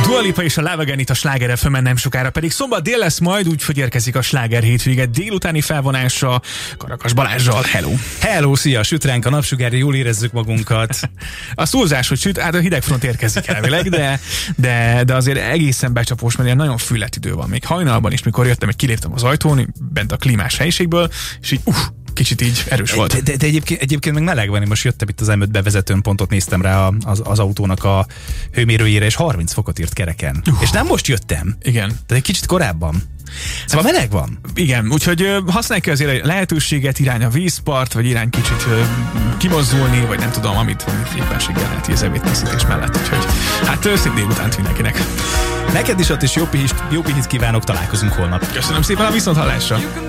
Dua Lipa és a Love Again itt a Sláger FM-en, nem sokára pedig szombat dél lesz majd, úgyhogy érkezik a Sláger hétvége délutáni felvonása Karakas Balázsral. Hello! Hello, szia! Süt ránk a napsugár, jól érezzük magunkat. A szúrzás, hogy süt, hát a hidegfront érkezik elvileg, de azért egészen becsapós, mert ilyen nagyon fülletidő van. Még hajnalban is, mikor jöttem, hogy kiléptem az ajtón, bent a klímás helyiségből, és így kicsit így erős volt. De egyébként meg meleg van, én most jöttem itt az M5 bevezetőn, pontot néztem rá az autónak a hőmérőjére, és 30 fokot írt kereken. És nem most jöttem. Igen. De egy kicsit korábban. Szóval meleg van. Igen, úgyhogy használj ki azért a lehetőséget, irány a vízpart, vagy irány kicsit kimozdulni, vagy nem tudom, amit éppenséggel lehet az ebédkészítés mellett. Úgyhogy hát szép délutánt mindenkinek. Neked is ott is jó pihit kívánok, találkozunk holnap. Köszönöm szépen a viszonthallásra.